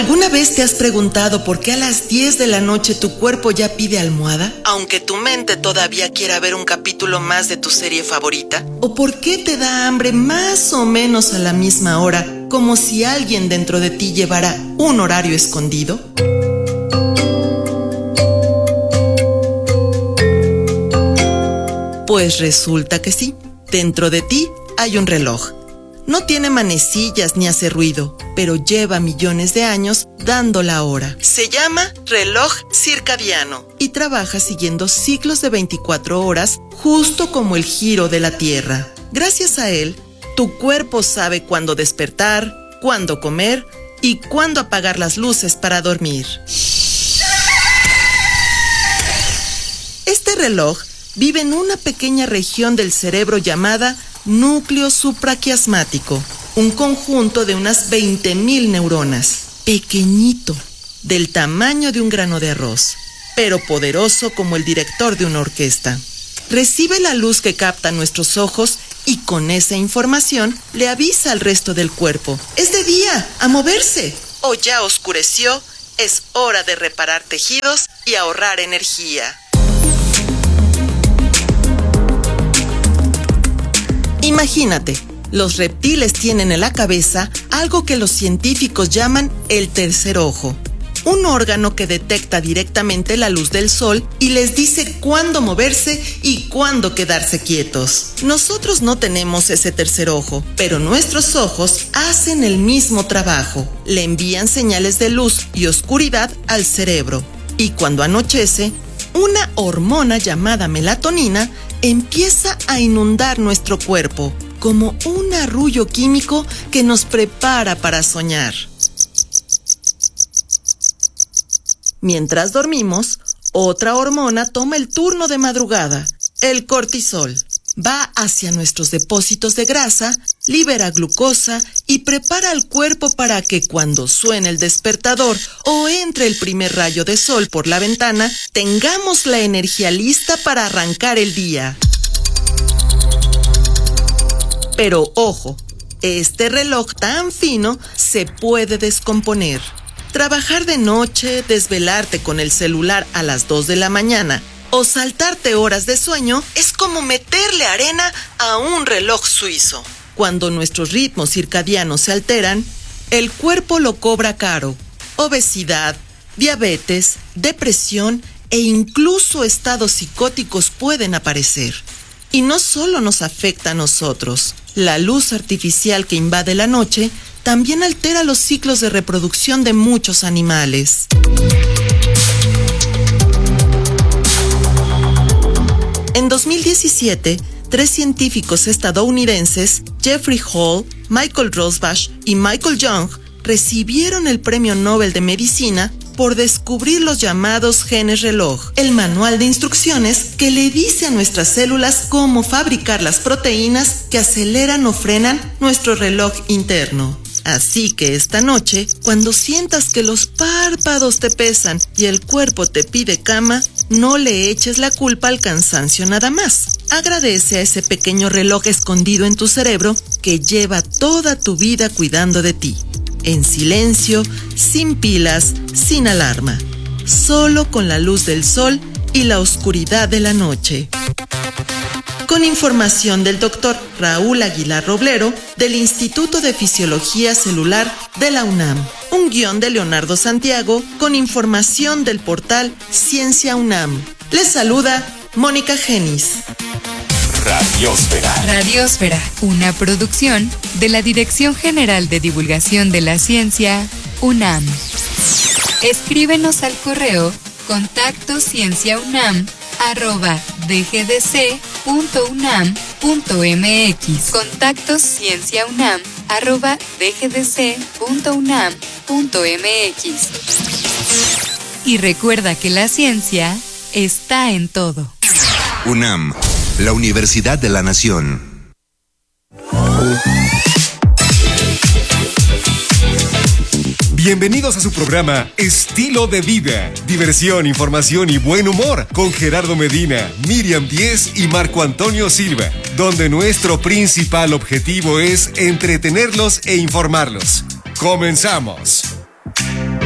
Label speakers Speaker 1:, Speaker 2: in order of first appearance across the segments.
Speaker 1: ¿Alguna vez te has preguntado por qué a las 10 de la noche tu cuerpo ya pide almohada, aunque tu mente todavía quiera ver un capítulo más de tu serie favorita? ¿O por qué te da hambre más o menos a la misma hora, como si alguien dentro de ti llevara un horario escondido? Pues resulta que sí, dentro de ti hay un reloj. No tiene manecillas ni hace ruido, pero lleva millones de años dando la hora. Se llama reloj circadiano y trabaja siguiendo ciclos de 24 horas, justo como el giro de la Tierra. Gracias a él, tu cuerpo sabe cuándo despertar, cuándo comer y cuándo apagar las luces para dormir. Este reloj vive en una pequeña región del cerebro llamada núcleo supraquiasmático, un conjunto de unas 20.000 neuronas, pequeñito, del tamaño de un grano de arroz, pero poderoso como el director de una orquesta. Recibe la luz que captan nuestros ojos y con esa información le avisa al resto del cuerpo: es de día, a moverse, o ya oscureció, es hora de reparar tejidos y ahorrar energía. Imagínate, los reptiles tienen en la cabeza algo que los científicos llaman el tercer ojo, un órgano que detecta directamente la luz del sol y les dice cuándo moverse y cuándo quedarse quietos. Nosotros no tenemos ese tercer ojo, pero nuestros ojos hacen el mismo trabajo, le envían señales de luz y oscuridad al cerebro, y cuando anochece, una hormona llamada melatonina empieza a inundar nuestro cuerpo, como un arrullo químico que nos prepara para soñar. Mientras dormimos, otra hormona toma el turno de madrugada, el cortisol. Va hacia nuestros depósitos de grasa, libera glucosa y prepara al cuerpo para que cuando suene el despertador o entre el primer rayo de sol por la ventana, tengamos la energía lista para arrancar el día. Pero ojo, este reloj tan fino se puede descomponer. Trabajar de noche, desvelarte con el celular a las 2 de la mañana o saltarte horas de sueño es como meterle arena a un reloj suizo. Cuando nuestros ritmos circadianos se alteran, el cuerpo lo cobra caro. Obesidad, diabetes, depresión e incluso estados psicóticos pueden aparecer. Y no solo nos afecta a nosotros. La luz artificial que invade la noche también altera los ciclos de reproducción de muchos animales. En 2017, 3 científicos estadounidenses, Jeffrey Hall, Michael Rosbash y Michael Young, recibieron el Premio Nobel de Medicina por descubrir los llamados genes reloj, el manual de instrucciones que le dice a nuestras células cómo fabricar las proteínas que aceleran o frenan nuestro reloj interno. Así que esta noche, cuando sientas que los párpados te pesan y el cuerpo te pide cama, no le eches la culpa al cansancio nada más. Agradece a ese pequeño reloj escondido en tu cerebro que lleva toda tu vida cuidando de ti. En silencio, sin pilas, sin alarma. Solo con la luz del sol y la oscuridad de la noche. Con información del Dr. Raúl Aguilar Roblero, del Instituto de Fisiología Celular de la UNAM. Un guión de Leonardo Santiago, con información del portal Ciencia UNAM. Les saluda Mónica Genis.
Speaker 2: Radiósfera. Radiósfera, una producción de la Dirección General de Divulgación de la Ciencia, UNAM. Escríbenos al correo contactoscienciaunam@dgdc.unam.mx. contactoscienciaunam@dgdc.unam.mx. Y recuerda que la ciencia está en todo.
Speaker 3: UNAM, la Universidad de la Nación.
Speaker 4: Bienvenidos a su programa Estilo de Vida, diversión, información y buen humor con Gerardo Medina, Miriam Díez y Marco Antonio Silva, donde nuestro principal objetivo es entretenerlos e informarlos. ¡Comenzamos!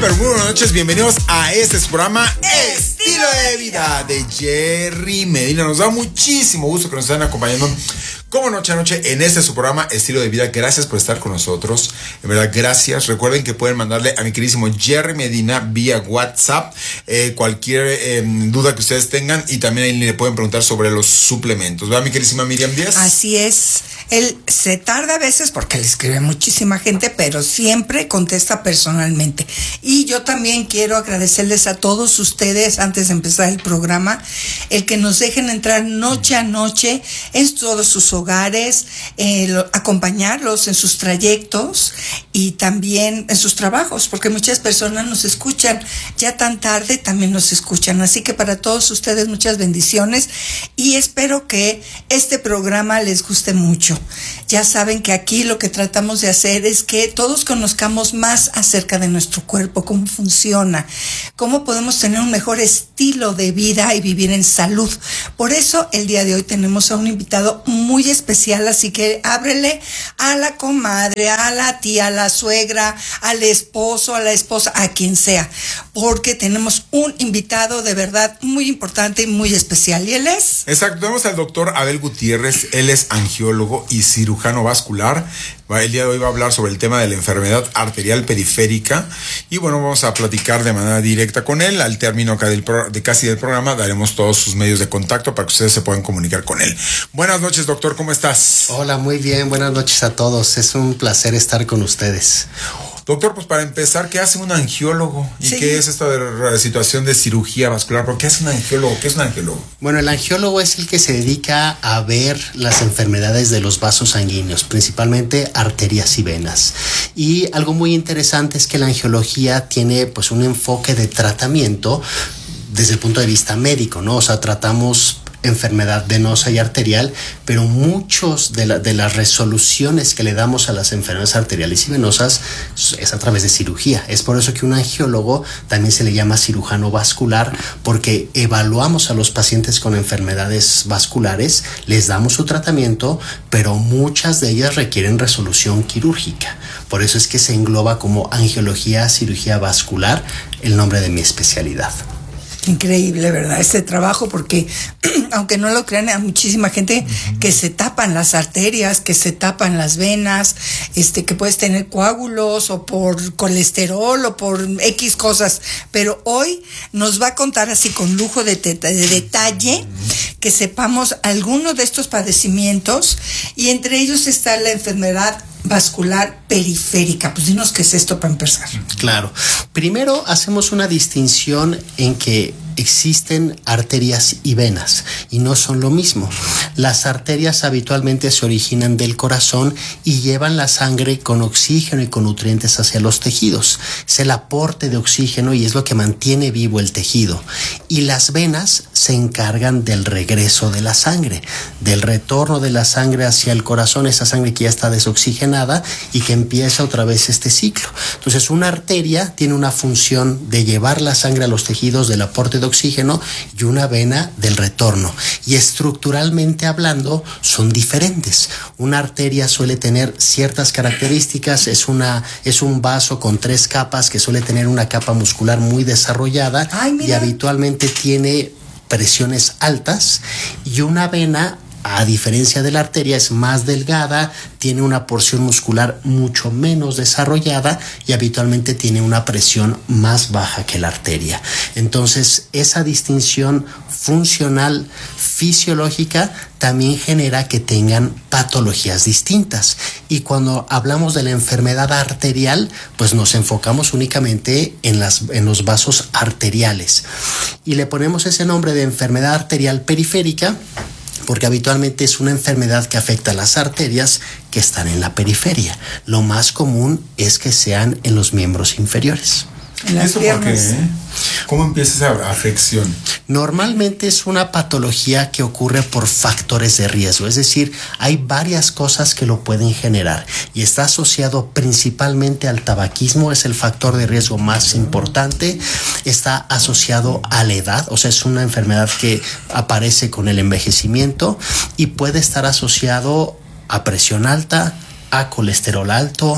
Speaker 5: pero muy buenas noches, bienvenidos a este programa Estilo de Vida de Jerry Medina. Nos da muchísimo gusto que nos estén acompañando como noche a noche en este su programa Estilo de Vida. Gracias por estar con nosotros, en verdad, gracias. Recuerden que pueden mandarle a mi queridísimo Jerry Medina vía WhatsApp cualquier duda que ustedes tengan, y también ahí le pueden preguntar sobre los suplementos, ¿verdad, mi queridísima Miriam Díaz?
Speaker 6: Así es. Él se tarda a veces porque le escribe muchísima gente, pero siempre contesta personalmente. Y yo también quiero agradecerles a todos ustedes, antes de empezar el programa, el que nos dejen entrar noche a noche en todos sus hogares, acompañarlos en sus trayectos y también en sus trabajos, porque muchas personas nos escuchan ya tan tarde, también nos escuchan. Así que para todos ustedes muchas bendiciones y espero que este programa les guste mucho. Ya saben que aquí lo que tratamos de hacer es que todos conozcamos más acerca de nuestro cuerpo, cómo funciona, cómo podemos tener un mejor estilo de vida y vivir en salud. Por eso el día de hoy tenemos a un invitado muy especial, así que ábrele a la comadre, a la tía, a la suegra, al esposo, a la esposa, a quien sea, porque tenemos un invitado de verdad muy importante y muy especial. ¿Y él es?
Speaker 5: Exacto, tenemos al doctor Abel Gutiérrez. Él es angiólogo y cirujano vascular. El día de hoy va a hablar sobre el tema de la enfermedad arterial periférica, y bueno, vamos a platicar de manera directa con él. Al término acá casi del programa daremos todos sus medios de contacto para que ustedes se puedan comunicar con él. Buenas noches, doctor, ¿cómo estás?
Speaker 7: Hola, muy bien, buenas noches a todos, es un placer estar con ustedes.
Speaker 5: Doctor, pues para empezar, ¿qué hace un angiólogo? ¿Y
Speaker 6: sí,
Speaker 5: qué es esta situación de cirugía vascular? ¿Por qué hace un angiólogo? ¿Qué es un angiólogo?
Speaker 7: Bueno, el angiólogo es el que se dedica a ver las enfermedades de los vasos sanguíneos, principalmente arterias y venas. Y algo muy interesante es que la angiología tiene pues un enfoque de tratamiento desde el punto de vista médico, ¿no? O sea, tratamos enfermedad venosa y arterial, pero muchos de las resoluciones que le damos a las enfermedades arteriales y venosas es a través de cirugía. Es por eso que un angiólogo también se le llama cirujano vascular, porque evaluamos a los pacientes con enfermedades vasculares, les damos su tratamiento, pero muchas de ellas requieren resolución quirúrgica. Por eso es que se engloba como angiología, cirugía vascular, el nombre de mi especialidad.
Speaker 6: Increíble, ¿verdad? Este trabajo, porque aunque no lo crean, hay muchísima gente que se tapan las arterias, que se tapan las venas, que puedes tener coágulos o por colesterol o por X cosas, pero hoy nos va a contar así con lujo de detalle que sepamos algunos de estos padecimientos, y entre ellos está la enfermedad vascular periférica. Pues dinos qué es esto para empezar.
Speaker 7: Claro. Primero hacemos una distinción en que existen arterias y venas y no son lo mismo. Las arterias habitualmente se originan del corazón y llevan la sangre con oxígeno y con nutrientes hacia los tejidos. Es el aporte de oxígeno y es lo que mantiene vivo el tejido. Y las venas se encargan del regreso de la sangre, del retorno de la sangre hacia el corazón, esa sangre que ya está desoxigenada y que empieza otra vez este ciclo. Entonces, una arteria tiene una función de llevar la sangre a los tejidos, del aporte de oxígeno, y una vena del retorno. Y estructuralmente hablando son diferentes. Una arteria suele tener ciertas características, es un vaso con 3 capas que suele tener una capa muscular muy desarrollada y habitualmente tiene presiones altas, y una vena, a diferencia de la arteria, es más delgada, tiene una porción muscular mucho menos desarrollada y habitualmente tiene una presión más baja que la arteria. Entonces, esa distinción funcional fisiológica también genera que tengan patologías distintas. Y cuando hablamos de la enfermedad arterial, pues nos enfocamos únicamente en los vasos arteriales. Y le ponemos ese nombre de enfermedad arterial periférica porque habitualmente es una enfermedad que afecta a las arterias que están en la periferia. Lo más común es que sean en los miembros inferiores.
Speaker 6: En las piernas.
Speaker 5: ¿Por qué? ¿Cómo empieza esa afección?
Speaker 7: Normalmente es una patología que ocurre por factores de riesgo, es decir, hay varias cosas que lo pueden generar y está asociado principalmente al tabaquismo, es el factor de riesgo más importante, está asociado a la edad, o sea, es una enfermedad que aparece con el envejecimiento y puede estar asociado a presión alta, a colesterol alto,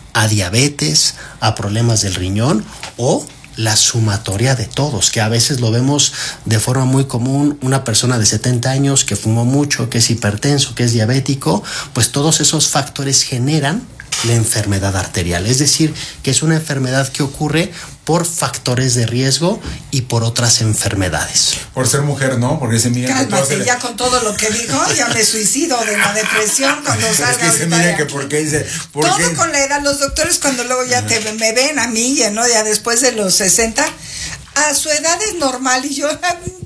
Speaker 7: a diabetes, a problemas del riñón o la sumatoria de todos, que a veces lo vemos de forma muy común, una persona de 70 años que fumó mucho, que es hipertenso, que es diabético, pues todos esos factores generan la enfermedad arterial, es decir, que es una enfermedad que ocurre por factores de riesgo y por otras enfermedades.
Speaker 5: Por ser mujer, ¿no? Porque se miren
Speaker 6: cálmate, ya con todo lo que dijo, ya me suicido de la depresión cuando salga.
Speaker 5: Es que se miren que porque dice...
Speaker 6: Todo con la edad, los doctores cuando luego ya me ven a mí, ¿no? Ya después de los 60, a su edad es normal, y yo,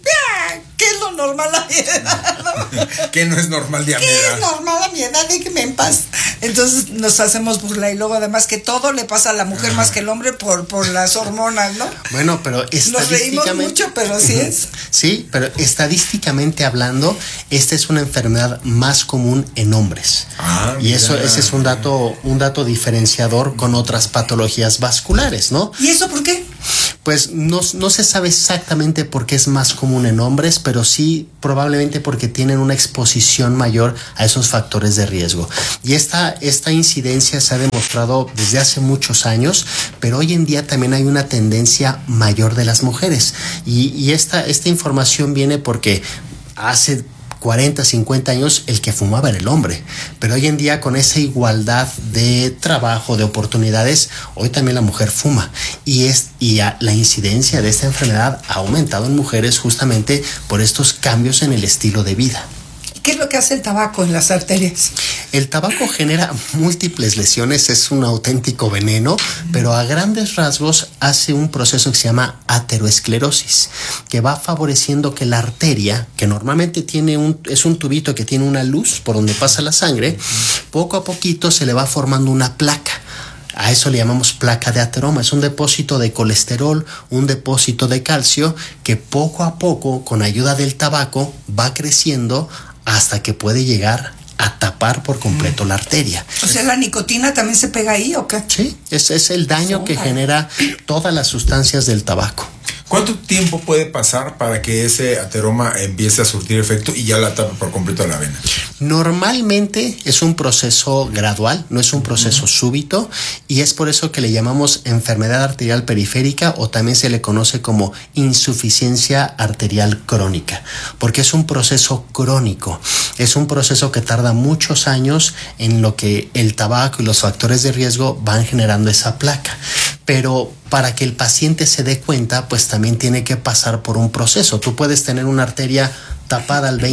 Speaker 6: ¿qué es lo normal a mi edad? ¿No?
Speaker 5: ¿Qué no es normal de a mi edad?
Speaker 6: ¿Qué es normal a mi edad? Déjeme en paz. Entonces nos hacemos burla, y luego además que todo le pasa a la mujer más que el hombre por las hormonas, ¿no?
Speaker 7: Bueno, pero
Speaker 6: nos reímos mucho, pero sí es.
Speaker 7: Sí, pero estadísticamente hablando, esta es una enfermedad más común en hombres. Y ese es un dato diferenciador con otras patologías vasculares, ¿no?
Speaker 6: ¿Y eso por qué?
Speaker 7: Pues no se sabe exactamente por qué es más común en hombres, pero sí probablemente porque tienen una exposición mayor a esos factores de riesgo. Y esta incidencia se ha demostrado desde hace muchos años, pero hoy en día también hay una tendencia mayor de las mujeres. Y esta información viene porque hace 40, 50 años el que fumaba era el hombre, pero hoy en día con esa igualdad de trabajo, de oportunidades, hoy también la mujer fuma y la incidencia de esta enfermedad ha aumentado en mujeres justamente por estos cambios en el estilo de vida.
Speaker 6: ¿Qué es lo que hace el tabaco en las arterias?
Speaker 7: El tabaco genera múltiples lesiones, es un auténtico veneno, pero a grandes rasgos hace un proceso que se llama ateroesclerosis, que va favoreciendo que la arteria, que normalmente es un tubito que tiene una luz por donde pasa la sangre, poco a poquito se le va formando una placa. A eso le llamamos placa de ateroma. Es un depósito de colesterol, un depósito de calcio que poco a poco, con ayuda del tabaco, va creciendo hasta que puede llegar a tapar por completo la arteria.
Speaker 6: O sea, ¿la nicotina también se pega ahí o qué?
Speaker 7: Sí, ese es el daño que genera todas las sustancias del tabaco.
Speaker 5: ¿Cuánto tiempo puede pasar para que ese ateroma empiece a surtir efecto y ya la tape por completo la vena?
Speaker 7: Normalmente es un proceso gradual, no es un proceso súbito, y es por eso que le llamamos enfermedad arterial periférica o también se le conoce como insuficiencia arterial crónica, porque es un proceso crónico, es un proceso que tarda muchos años en lo que el tabaco y los factores de riesgo van generando esa placa. Pero para que el paciente se dé cuenta, pues también tiene que pasar por un proceso. Tú puedes tener una arteria tapada al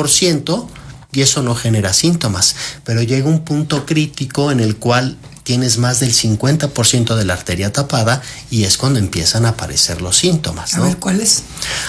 Speaker 7: 20% y eso no genera síntomas, pero llega un punto crítico en el cual tienes más del 50% de la arteria tapada y es cuando empiezan a aparecer los síntomas, ¿no?
Speaker 6: A ver, ¿cuáles?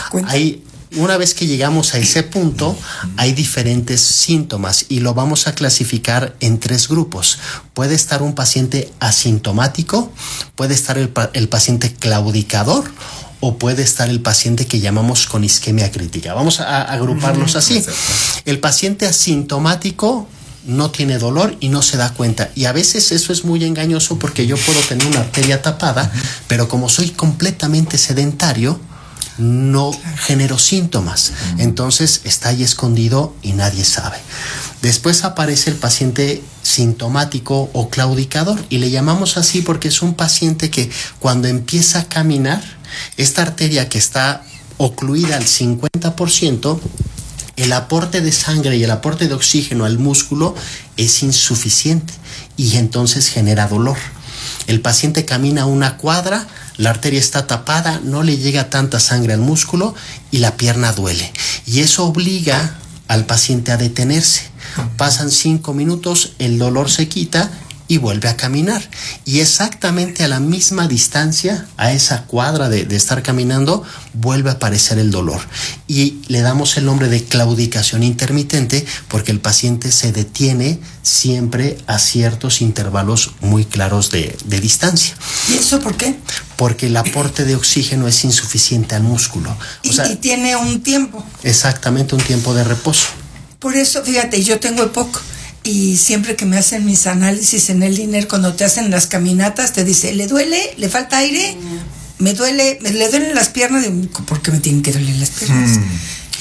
Speaker 7: Una vez que llegamos a ese punto, hay diferentes síntomas y lo vamos a clasificar en 3 grupos. Puede estar un paciente asintomático, puede estar el paciente claudicador o puede estar el paciente que llamamos con isquemia crítica. Vamos a agruparlos así. El paciente asintomático no tiene dolor y no se da cuenta. Y a veces eso es muy engañoso porque yo puedo tener una arteria tapada, pero como soy completamente sedentario, no genero síntomas. Entonces está ahí escondido y nadie sabe. Después aparece el paciente sintomático o claudicador y le llamamos así porque es un paciente que cuando empieza a caminar, esta arteria que está ocluida al 50%, el aporte de sangre y el aporte de oxígeno al músculo es insuficiente y entonces genera dolor. El paciente camina una cuadra, la arteria está tapada, no le llega tanta sangre al músculo y la pierna duele. Y eso obliga al paciente a detenerse. Pasan 5 minutos, el dolor se quita y vuelve a caminar. Y exactamente a la misma distancia, a esa cuadra de estar caminando, vuelve a aparecer el dolor. Y le damos el nombre de claudicación intermitente porque el paciente se detiene siempre a ciertos intervalos muy claros de distancia.
Speaker 6: ¿Y eso por qué?
Speaker 7: Porque el aporte de oxígeno es insuficiente al músculo.
Speaker 6: Y tiene un tiempo.
Speaker 7: Exactamente, un tiempo de reposo.
Speaker 6: Por eso, fíjate, yo tengo EPOC. Y siempre que me hacen mis análisis en el INER, cuando te hacen las caminatas, te dice, ¿le duele? ¿Le falta aire? ¿Le duelen las piernas? ¿Por qué me tienen que doler las piernas?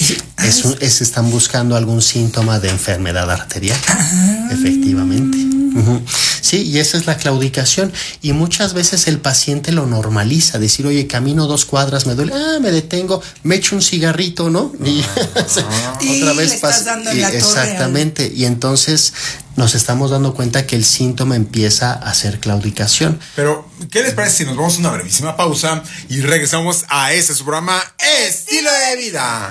Speaker 7: Están buscando algún síntoma de enfermedad arterial. Efectivamente. Sí, y esa es la claudicación. Y muchas veces el paciente lo normaliza, decir, oye, camino 2 cuadras, me duele, me detengo, me echo un cigarrito, ¿no? Y otra vez
Speaker 6: le estás dando en la torre.
Speaker 7: Exactamente. Y entonces nos estamos dando cuenta que el síntoma empieza a ser claudicación.
Speaker 5: Pero, ¿qué les parece si nos vamos a una brevísima pausa y regresamos a su programa Estilo de Vida?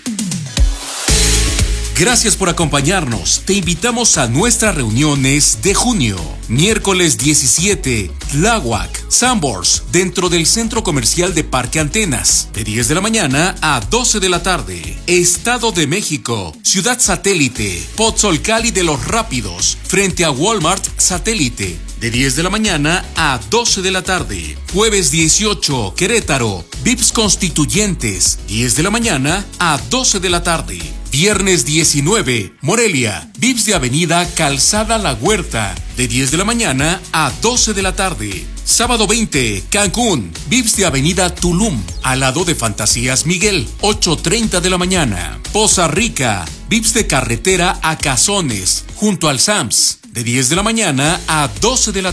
Speaker 8: Gracias por acompañarnos. Te invitamos a nuestras reuniones de junio. Miércoles 17, Tláhuac, Sanborns, dentro del Centro Comercial de Parque Antenas, de 10 de la mañana a 12 de la tarde. Estado de México, Ciudad Satélite, Pozzolcali de los Rápidos, frente a Walmart Satélite, de 10 de la mañana a 12 de la tarde. Jueves 18, Querétaro, Vips Constituyentes, 10 de la mañana a 12 de la tarde. Viernes 19, Morelia, Vips de Avenida Calzada La Huerta, de 10 de la mañana a 12 de la tarde. Sábado 20, Cancún, Vips de Avenida Tulum, al lado de Fantasías Miguel, 8:30 de la mañana. Poza Rica, Vips de Carretera a Cazones, junto al Sams, de 10 de la mañana a 12 de la